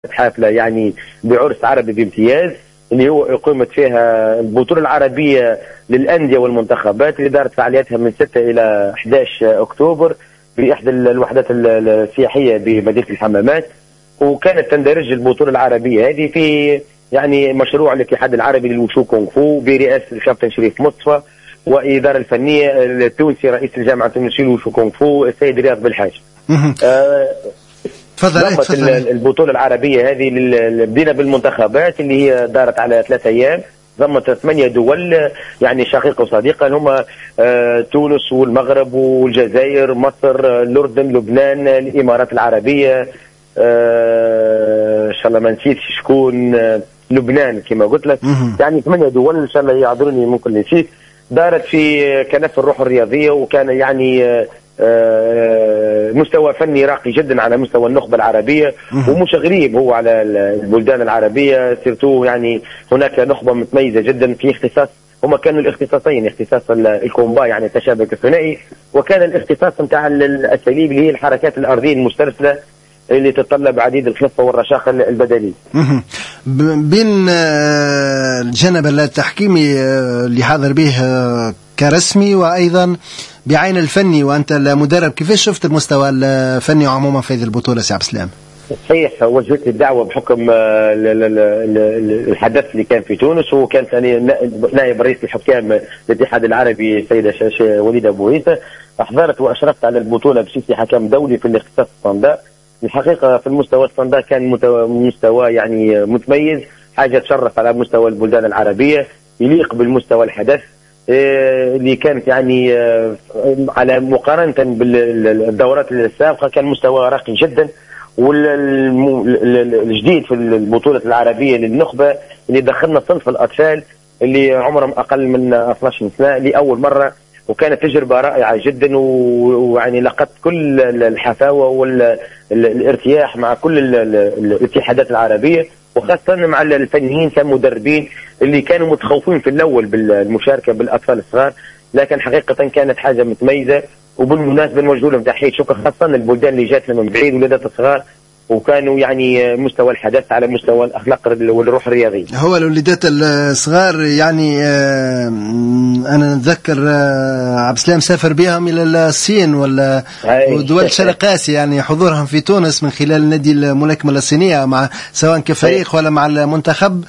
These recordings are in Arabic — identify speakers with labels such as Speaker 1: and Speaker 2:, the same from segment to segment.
Speaker 1: حافلة يعني بعرس عربي بامتياز اللي هو أقيمت فيها البطولة العربية للأندية والمنتخبات اللي دارت فعالياتها من 6 إلى 11 أكتوبر بإحدى الوحدات السياحية بمدينة الحمامات. وكانت تندرج البطولة العربية هذه في يعني مشروع الاتحاد العربي للوشو كونغ فو برئاسة الكابتن شريف مصطفى وإدارة الفنية التونسي رئيس الجامعة التونسية للوشو كونغ فو السيد رياض بالحاج. ضمت البطولة العربية هذه بدينا بالمنتخبات اللي هي دارت على 3 أيام، ضمت 8 دول يعني شقيقة وصديقة هم تونس والمغرب والجزائر مصر الأردن لبنان الإمارات العربية إن شاء الله ما نسيتش شكون لبنان كما قلت لك يعني 8 دول إن شاء الله يعذروني ممكن نسيت. دارت في كنف الروح الرياضية وكان يعني مستوى فني راقي جدا على مستوى النخبة العربية ومش غريب هو على البلدان العربية سيرتو يعني هناك نخبة متميزة جدا في اختصاص هما كانوا الاختصاصين اختصاص الكومبا يعني التشابك الثنائي وكان الاختصاص نتاع الاساليب اللي هي الحركات الارضية المسترسلة اللي تتطلب عديد الخفة والرشاقة البدنية.
Speaker 2: بين الجانب التحكيمي اللي حاضر به كرسمي وأيضا بعين الفني وأنت المدرب كيفاش شفت المستوى الفني عموما في هذه البطولة سي عبد السلام؟
Speaker 1: صحيح وجهت الدعوة بحكم الحدث اللي كان في تونس وكان نائب رئيس الحكام الاتحاد العربي السيدة وليدة بوهيسة أحضرت وأشرفت على البطولة بشكل حكم دولي في الاختصاص الصنداء. الحقيقة في المستوى الصنداء كان مستوى يعني متميز حاجة تشرف على مستوى البلدان العربية يليق بالمستوى الحدث اللي كانت يعني على مقارنة بالدورات السابقة كان مستوى راقي جدا. والجديد في البطولة العربية للنخبة اللي دخلنا صنف الأطفال اللي عمرهم أقل من 12 سنة لأول مرة وكانت تجربة رائعة جدا ويعني لقت كل الحفاوة والارتياح مع كل الاتحادات العربية وخاصة مع الفنيين كمدربين اللي كانوا متخوفين في الأول بالمشاركة بالأطفال الصغار لكن حقيقة كانت حاجة متميزة. وبالمناسبة نوجه لهم تحية شكر خاصة البلدان اللي جاتنا من بعيد ولادات الصغار وكانوا يعني مستوى الحدث على مستوى الأخلاق والروح الرياضية.
Speaker 2: هو الوليدات الصغار يعني أنا نتذكر عبد السلام سافر بهم إلى الصين ودول شرق آسيا يعني حضورهم في تونس من خلال نادي الملاكمة الصينية مع سواء كفريق ولا مع المنتخب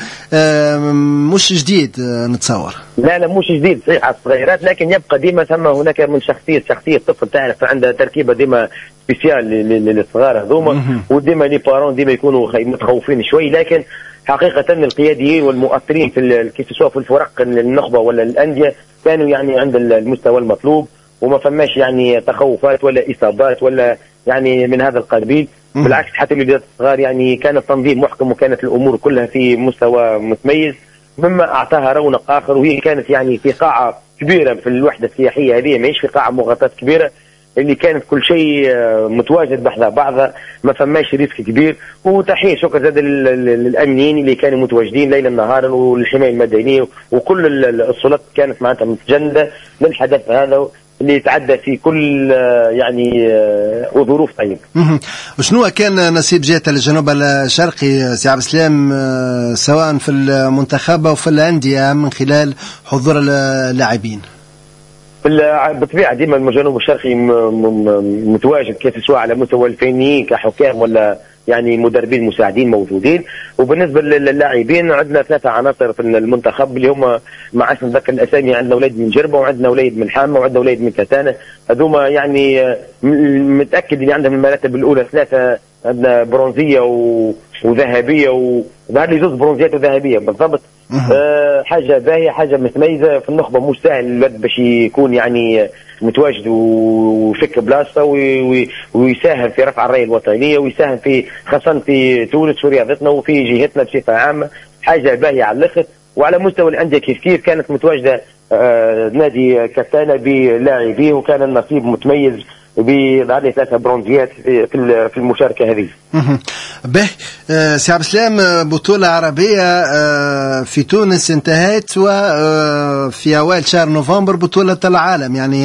Speaker 2: مش جديد نتصور.
Speaker 1: لا مش جديد صحيح على الصغيرات لكن يبقى ديما ثم هناك من شخصية طفل تعرف عندها تركيبة ديما سبيسيال للصغار هذوما وديما لي بارون ديما يكونوا متخوفين شوي لكن حقيقة القياديين والمؤثرين في سواء في الفرق النخبة ولا الأندية كانوا يعني عند المستوى المطلوب وما فماش يعني تخوفات ولا إصابات ولا يعني من هذا القبيل. بالعكس حتى الولادات الصغار يعني كان التنظيم محكم وكانت الأمور كلها في مستوى متميز مما أعطاها رونق آخر وهي كانت يعني في قاعة كبيرة في الوحدة السياحية هذه ماهيش في قاعة مغطاة كبيرة اللي كانت كل شيء متواجد بحذا بعضها ما فماش ريسك كبير. وتحية شكر زاد للأمنيين اللي كانوا متواجدين ليلا نهارا والحماية المدنية وكل السلطات كانت معناتها متجندة للحدث هذا اللي يتعدى في كل يعني وظروف طيبة.
Speaker 2: وشنو كان نصيب جهة الجنوب الشرقي سي عبد السلام سواء في المنتخب أو في الأندية من خلال حضور اللاعبين؟
Speaker 1: بالطبيعة ديما الجنوب الشرقي متواجد كيف سواء على مستوى الفنيين كحكام ولا يعني مدربين مساعدين موجودين. وبالنسبة للاعبين عندنا 3 عناصر في المنتخب اللي هم ما عادش نتذكر الأسامي عندنا وليد من جربة وعندنا وليد من حامة وعندنا وليد من كتانة هذوما يعني متأكد اللي عندهم المراتب الأولى 3 عندنا برونزية وذهبية وظهر لي 2 برونزيات وذهبية بالضبط. حاجة باهية حاجة متميزة في النخبة مش سهل الولد باش يكون يعني متواجد ويفك بلاصته ويساهم في رفع الراية الوطنية ويساهم في خاصة في تونس في رياضتنا وفي جهتنا بصفة عامة حاجة باهية على الأخر. وعلى مستوى الأندية كيف كانت متواجدة نادي كتانة بلاعبيه وكان النصيب متميز بظهر 3 برونزيات في المشاركة هذه.
Speaker 2: به سي عبد السلام بطولة عربية في تونس انتهت وفي أوائل شهر نوفمبر بطولة العالم يعني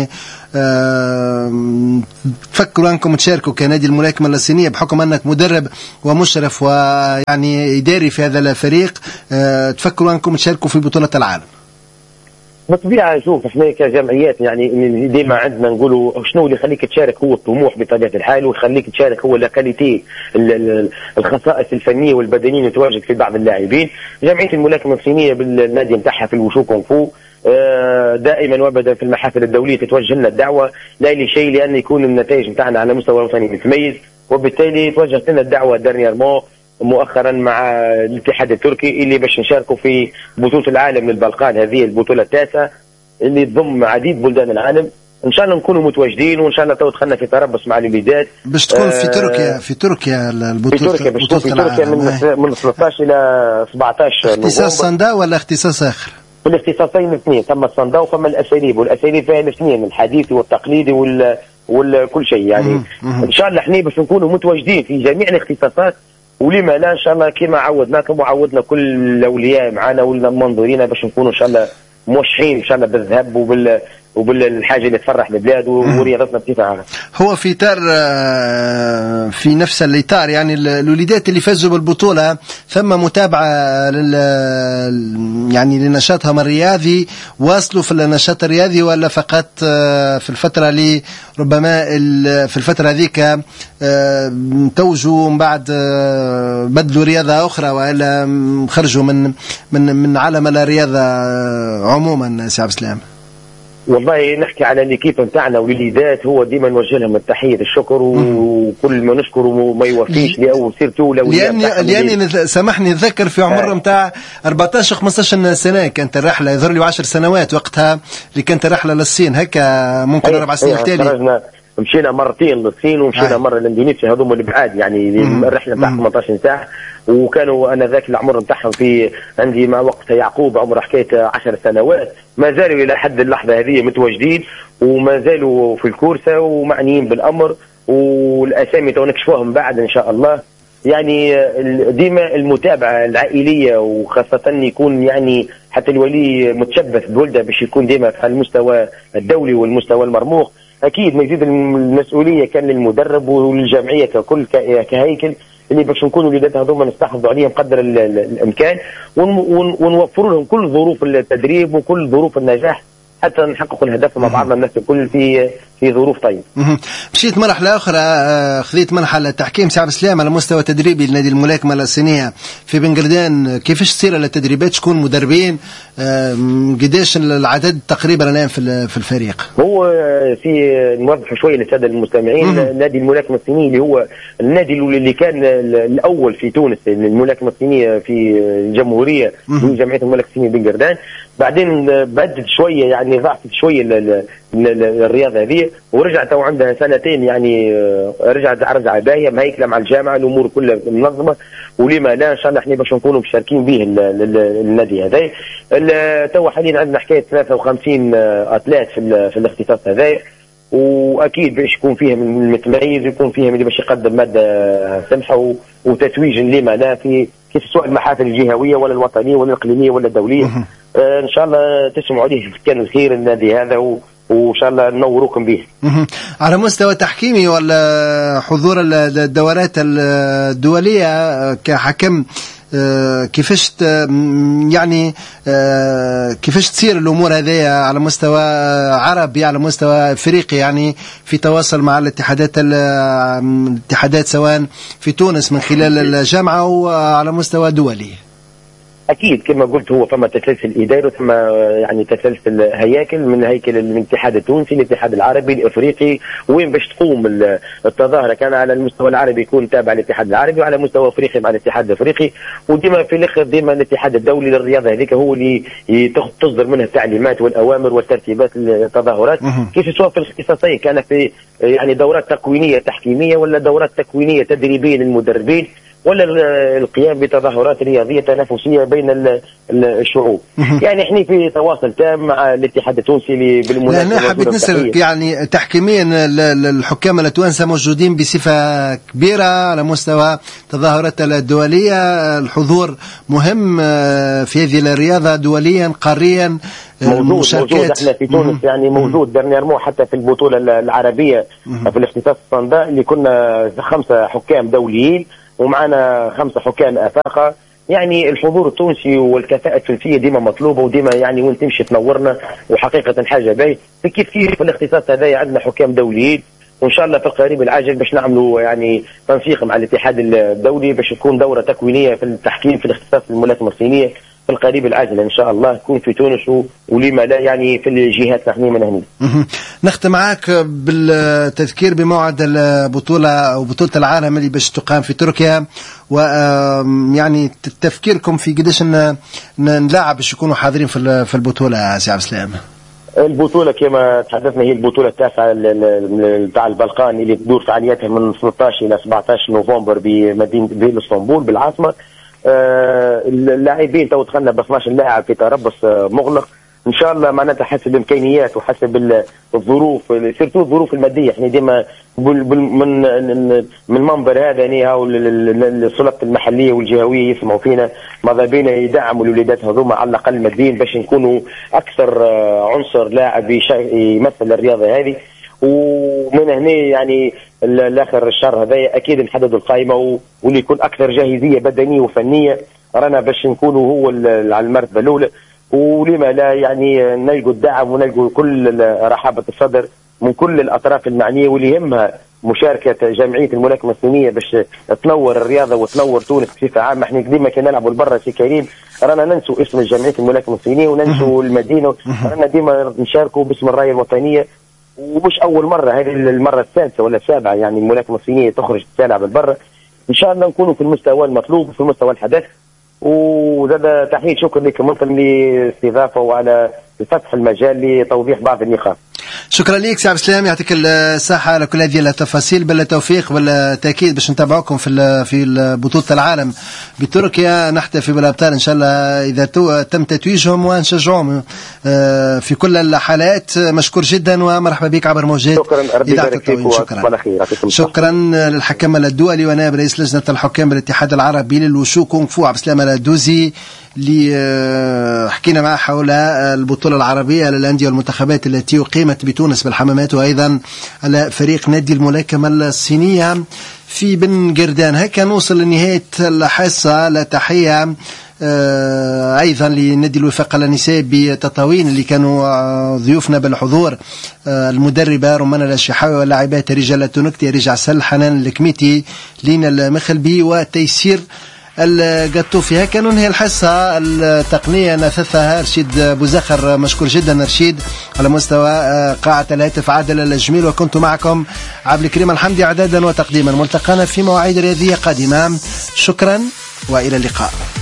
Speaker 2: تفكروا أنكم تشاركوا كنادي الملاكمة اللاسينية بحكم أنك مدرب ومشرف ويعني إداري في هذا الفريق، تفكروا أنكم تشاركوا في بطولة العالم؟
Speaker 1: بالطبيعه شوف احنا كجمعيات يعني ديما عندنا نقولوا شنو اللي يخليك تشارك هو الطموح بطبيعه الحال، ويخليك تشارك هو لاكاليتي الخصائص الفنيه والبدنيه اللي تواجد في بعض اللاعبين. جمعيه الملاكمه الصينيه بالنادي نتاعها في الوشو كونغ فو دائما وابدا في المحافل الدوليه تتوجه لنا الدعوه، لا لشيء لان يكون النتائج نتاعنا على مستوى وطني متميز، وبالتالي توجهت لنا الدعوه دارنييرمون مؤخرا مع الاتحاد التركي اللي باش نشاركوا في بطولة العالم للبلقان، هذه البطولة التاسعة اللي تضم عديد بلدان العالم. ان شاء الله نكونوا متواجدين، وان شاء الله تو دخلنا في تربص مع الوليدات
Speaker 2: باش تكون في تركيا. في تركيا البطولة،
Speaker 1: في تركيا باش تكون في تركيا من 13 الى 17
Speaker 2: اختصاص صندا ولا اختصاص اخر؟
Speaker 1: في الاختصاصين الاثنين، ثم الصندا وثم الاساليب، والاساليب فيها الاثنين الحديثي والتقليدي وكل شيء يعني. ان شاء الله احنا باش نكونوا متواجدين في جميع الاختصاصات، ولما لا ان شاء الله كما عودناكم وعودنا كل الاولياء معنا والمنظورين باش نكونوا ان شاء الله موشحين ان شاء الله بالذهب وبالحاجه اللي تفرح البلاد ورياضتنا بصفه عامه.
Speaker 2: هو في اطار في نفس الاطار يعني الوليدات اللي فازوا بالبطوله ثم متابعه يعني لنشاطهم الرياضي، واصلوا في النشاط الرياضي ولا فقط في الفتره اللي ربما في الفتره هذيك توجوا من بعد بدلوا رياضه اخرى والا خرجوا من عالم الرياضه عموما؟ سي عبد السلام
Speaker 1: والله نحكي على ليكيب نتاعنا والوليدات، هو ديما نوجه لهم التحيه الشكر، وكل ما نشكر وما يوفيش لاول سيرته
Speaker 2: لاني سامحني نتذكر في عمر نتاع 14 15 سنه كانت الرحله، يظهر لي 10 سنوات وقتها اللي كانت الرحله للصين، هكا ممكن 4 سنين تالي
Speaker 1: مشينا مرتين للصين ومشينا مره لاندونيسيا، هذوما الابعاد يعني الرحله نتاع 18 ساعه، وكانوا انا ذاك العمر نتاعهم في عندي مع وقتها يعقوب عمره حكايه 10 سنوات، ما زالوا الى حد اللحظه هذه متواجدين وما زالوا في الكورسه ومعنيين بالامر، والاسامي تو نكشفوهم بعد ان شاء الله. يعني ديما المتابعه العائليه، وخاصه يكون يعني حتى الولي متشبث بولده باش يكون ديما على المستوى الدولي والمستوى المرموق، اكيد مزيد المسؤوليه كان للمدرب والجمعيه ككل كهيكل اللي باش نكونوا وليدات هذوما نستحفظوا عليهم قدر الامكان، ونوفروا لهم كل ظروف التدريب وكل ظروف النجاح حتى نحققوا الهدف مع بعضنا الناس الكل في ظروف طيبه.
Speaker 2: مشيت مرحله اخرى، خذيت مرحله تحكيم سي عبد السلام على مستوى تدريبي لنادي الملاكمه اللاسينيه في بنقردان، كيفاش تصير التدريبات؟ شكون مدربين؟ قداش العدد تقريبا الان في الفريق؟
Speaker 1: هو في نوضح شويه للساده المستمعين، نادي الملاكمه الصينيه اللي هو النادي اللي كان الاول في تونس، الملاكمه الصينيه في الجمهوريه جمعيه الملاكمه الصينيه بنقردان، بعدين بدت شويه يعني ضعفت شويه الرياضه هذه، ورجعت وعندها سنتين يعني رجعت باهيه مهيكله مع الجامعه، الامور كلها منظمه، ولما لا ان شاء الله احنا باش نكونوا مشاركين به النادي هذا. تو حاليا عندنا حكايه 53 اتلات في الاختصاص هذا، واكيد باش يكون فيهم المتميز ويكون فيهم اللي باش يقدم ماده سمحه وتتويج لما لا في كيف سواء المحافل الجهويه ولا الوطنيه ولا الاقليميه ولا الدوليه. ان شاء الله تسمعوا عليه كان الخير النادي هذا، وان شاء الله ننوروكم به.
Speaker 2: على مستوى تحكيمي ولا حضور الدورات الدوليه كحكم، كيفاش يعني كيفاش تصير الامور هذه على مستوى عربي على مستوى افريقي، يعني في تواصل مع الاتحادات سواء في تونس من خلال الجامعه وعلى مستوى دولي؟
Speaker 1: اكيد كما قلت هو فما تسلسل اداري ثم يعني تسلسل هياكل من هيكل الاتحاد التونسي، الاتحاد العربي الافريقي، وين باش تقوم التظاهره كان على المستوى العربي يكون تابع للاتحاد العربي، وعلى مستوى افريقي مع الاتحاد الافريقي، وديما في الاخر ديما الاتحاد الدولي للرياضه هذيك هو اللي تصدر منها التعليمات والاوامر والترتيبات التظاهرات، كيف سواء في الاختصاصين كان في يعني دورات تكوينيه تحكيميه ولا دورات تكوينيه تدريبيه للمدربين، ولا القيام بتظاهرات رياضيه تنافسيه بين الشعوب. يعني احنا في تواصل تام مع الاتحاد التونسي بالمناسبه.
Speaker 2: لا حبيت نسألك يعني تحكيميا الحكام التوانسه موجودين بصفه كبيره على مستوى التظاهرات الدوليه، الحضور مهم في هذه الرياضه دوليا قاريا.
Speaker 1: موجود احنا في تونس يعني موجود درنيرمون حتى في البطوله العربيه في الاختصاص الصنداء اللي كنا 5 حكام دوليين ومعنا 5 حكام افاقه. يعني الحضور التونسي والكفاءة التونسية ديما مطلوبة وديما يعني وين تمشي تنورنا، وحقيقة حاجة باهية. كيف في الاختصاص هذا عندنا حكام دوليين، وإن شاء الله في القريب العاجل باش نعملوا يعني تنسيق مع الاتحاد الدولي باش تكون دورة تكوينية في التحكيم في الاختصاص الملاكمة الصينية في القريب العاجل ان شاء الله تكون في تونس ولما لا يعني في الجهات نحن من هنا.
Speaker 2: نختم معك بالتذكير بموعد البطولة او بطولة العالم اللي باش تقام في تركيا، ويعني تفكيركم في قداش نلاعب باش يكونوا حاضرين في البطولة سي عبد السلام.
Speaker 1: البطولة كما تحدثنا هي البطولة التاسعة بتاع البلقان اللي تدور فعالياتها من 16 إلى 17 نوفمبر بمدينة اسطنبول بالعاصمة. اللاعبين تو دخلنا ب 12 لاعب في تربص مغلق ان شاء الله معناتها حسب الامكانيات وحسب الظروف سيرتو الظروف الماديه. احنا ديما من منبر هذا يعني السلطات المحليه والجهويه يسمعوا فينا ماذا بينا يدعموا الولادات هذوما على الاقل ماديا باش نكونوا اكثر عنصر لاعب يمثل الرياضه هذه. ومن هنا يعني الاخر الشهر هذا اكيد نحددوا القائمه واللي يكون اكثر جاهزيه بدنيه وفنيه رانا باش نكونوا هو على المرتبه الاولى. ولما لا يعني نلقوا الدعم ونلقوا كل رحابه الصدر من كل الاطراف المعنيه واللي يهمها مشاركه جمعيه الملاكمه الصينيه باش تنور الرياضه وتنور تونس بصفه عامه. احنا ديما كي نلعبوا لبرا سي كريم رانا ننسوا اسم جمعيه الملاكمه الصينيه وننسوا المدينه، رانا ديما نشاركوا باسم الرايه الوطنيه. ومش اول مره، هذه المره السادسه ولا السابعه يعني الملاكمه الصينيه تخرج تلعب لبرا. ان شاء الله نكونوا في المستوى المطلوب وفي المستوى الحدث. وزاد تحيه شكر لكم مثل الاستضافه وعلى فتح المجال لتوضيح بعض النقاط.
Speaker 2: شكرا لك سي عبد السلام، يعطيك الصحة على كل هذه التفاصيل. بالتوفيق بالتأكيد باش نتابعوكم في بطولة العالم بتركيا، نحتفي بالأبطال إن شاء الله إذا تم تتويجهم ونشجعهم في كل الحالات. مشكور جدا ومرحبا بك عبر موجات.
Speaker 1: شكرا ربي يبارك فيك.
Speaker 2: شكرا للحكم الدولي ونائب رئيس لجنة الحكام بالاتحاد العربي للوشو كونغ فو عبد السلام الدوزي اللي حكينا معه حول البطولة العربية للأندية والمنتخبات التي أقيمت بتونس بالحمامات، وأيضا على فريق نادي الملاكمة الصينية في بن قردان. هكا نوصل لنهاية الحصة. لا تحية أيضا لنادي الوفاق النسائي بتطاوين اللي كانوا ضيوفنا بالحضور، المدربة رمانة الشحاوي واللاعبات رجال تونكتي رجع سل حنان الكميتي لينا المخلبي وتيسير القطوفي. هكا ننهي الحصة التقنية نثثها رشيد بوزخر. مشكور جدا رشيد على مستوى قاعة الهاتف عادل الجميل، وكنت معكم عبد الكريم الحمدي اعدادا وتقديما. ملتقانا في مواعيد رياضية قادمة. شكرا وإلى اللقاء.